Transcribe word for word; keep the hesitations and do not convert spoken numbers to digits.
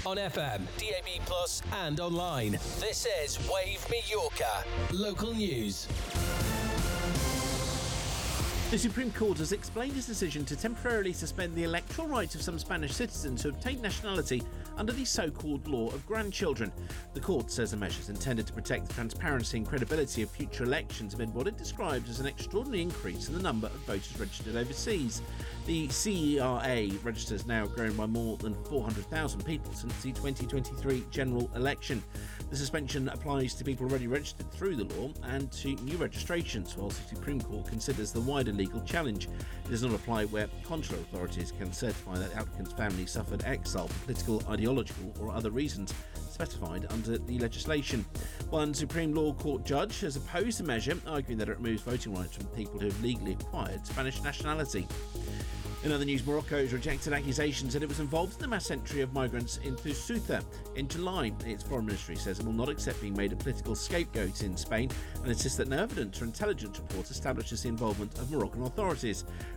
on F M, D A B plus, and online. This is Wave Mallorca. Local news. The Supreme Court has explained its decision to temporarily suspend the electoral rights of some Spanish citizens who obtained nationality under the so-called law of grandchildren. The court says the measure is intended to protect the transparency and credibility of future elections amid what it described as an extraordinary increase in the number of voters registered overseas. The C E R A register has now grown by more than four hundred thousand people since the twenty twenty-three general election. The suspension applies to people already registered through the law and to new registrations, whilst the Supreme Court considers the wider legal challenge. It does not apply where consular authorities can certify that the applicant's family suffered exile for political, ideological or other reasons specified under the legislation. One Supreme Law Court judge has opposed the measure, arguing that it removes voting rights from people who have legally acquired Spanish nationality. In other news, Morocco has rejected accusations that it was involved in the mass entry of migrants into Ceuta in July. Its foreign ministry says it will not accept being made a political scapegoat in Spain and insists that no evidence or intelligence report establishes the involvement of Moroccan authorities.